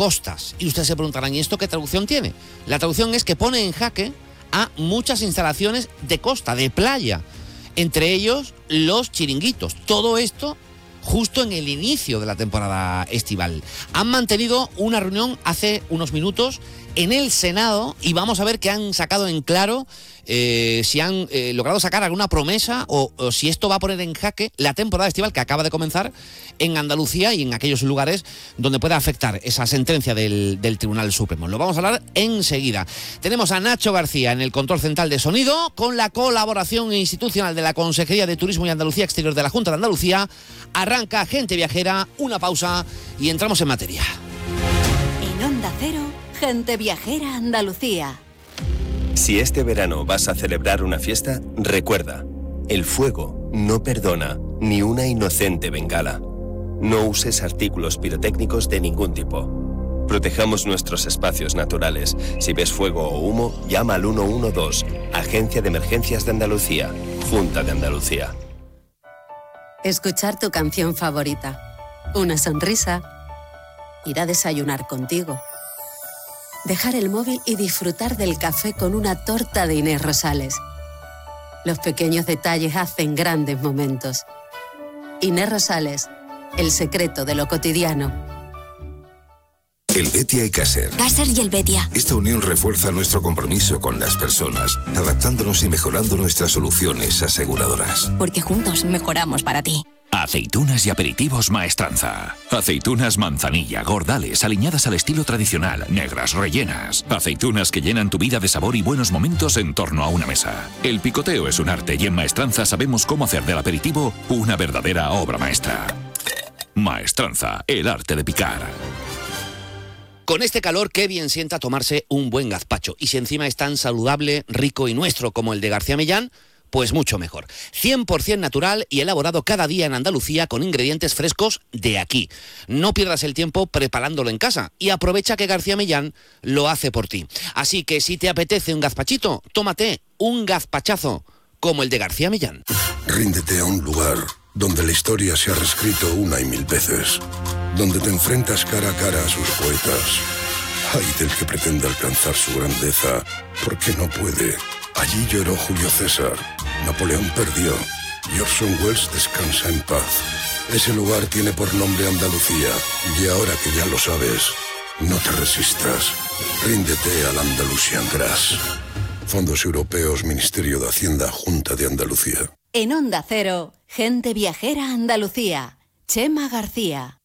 costas. Y ustedes se preguntarán, ¿y esto qué traducción tiene? La traducción es que pone en jaque a muchas instalaciones de costa, de playa, entre ellos los chiringuitos. Todo esto justo en el inicio de la temporada estival. Han mantenido una reunión hace unos minutos en el Senado y vamos a ver qué han sacado en claro, si han logrado sacar alguna promesa o si esto va a poner en jaque la temporada estival que acaba de comenzar en Andalucía y en aquellos lugares donde pueda afectar esa sentencia del Tribunal Supremo. Lo vamos a hablar enseguida. Tenemos a Nacho García en el control central de sonido con la colaboración institucional de la Consejería de Turismo y Andalucía Exterior de la Junta de Andalucía. Arranca Gente Viajera, una pausa y entramos en materia. En Onda Cero, Gente Viajera Andalucía. Si este verano vas a celebrar una fiesta, recuerda, el fuego no perdona ni una inocente bengala. No uses artículos pirotécnicos de ningún tipo. Protejamos nuestros espacios naturales. Si ves fuego o humo, llama al 112, Agencia de Emergencias de Andalucía, Junta de Andalucía. Escuchar tu canción favorita, una sonrisa, ir a desayunar contigo, dejar el móvil y disfrutar del café con una torta de Inés Rosales. Los pequeños detalles hacen grandes momentos. Inés Rosales, el secreto de lo cotidiano. Helvetia y Caser. Caser y Helvetia. Esta unión refuerza nuestro compromiso con las personas, adaptándonos y mejorando nuestras soluciones aseguradoras. Porque juntos mejoramos para ti. Aceitunas y aperitivos Maestranza. Aceitunas manzanilla, gordales, aliñadas al estilo tradicional, negras, rellenas. Aceitunas que llenan tu vida de sabor y buenos momentos en torno a una mesa. El picoteo es un arte y en Maestranza sabemos cómo hacer del aperitivo una verdadera obra maestra. Maestranza, el arte de picar. Con este calor, qué bien sienta tomarse un buen gazpacho. Y si encima es tan saludable, rico y nuestro como el de García Millán, pues mucho mejor. 100% natural y elaborado cada día en Andalucía con ingredientes frescos de aquí. No pierdas el tiempo preparándolo en casa y aprovecha que García Millán lo hace por ti. Así que si te apetece un gazpachito, tómate un gazpachazo como el de García Millán. Ríndete a un lugar donde la historia se ha reescrito una y mil veces, donde te enfrentas cara a cara a sus poetas. Ay del que pretende alcanzar su grandeza, porque no puede. Allí lloró Julio César, Napoleón perdió, y Orson Welles descansa en paz. Ese lugar tiene por nombre Andalucía, y ahora que ya lo sabes, no te resistas. Ríndete al Andalusian Grass. Fondos Europeos, Ministerio de Hacienda, Junta de Andalucía. En Onda Cero, Gente Viajera Andalucía. Chema García.